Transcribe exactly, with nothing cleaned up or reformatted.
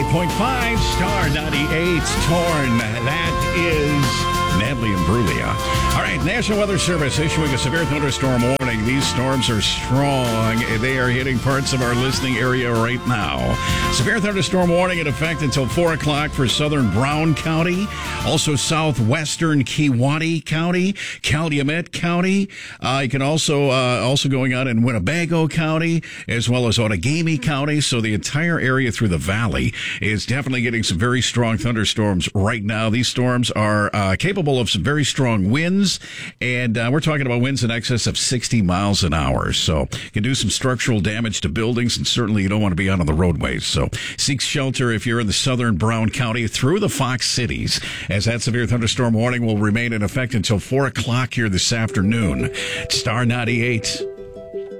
point five, Star ninety-eight, Torn. That is Natalie and Brulia. All right, National Weather Service issuing a severe thunderstorm warning. These storms are strong. They are hitting parts of our listening area right now. Severe thunderstorm warning in effect until four o'clock for southern Brown County, also southwestern Kewaunee County, Calumet County. Uh, you can also uh, also going on in Winnebago County, as well as Outagamie County. So the entire area through the valley is definitely getting some very strong thunderstorms right now. These storms are uh, capable of some very strong winds, and uh, we're talking about winds in excess of sixty miles an hour. So you can do some structural damage to buildings, and certainly you don't want to be out on the roadways. So seek shelter if you're in the southern Brown County through the Fox cities, as that severe thunderstorm warning will remain in effect until four o'clock here this afternoon. Star ninety-eight.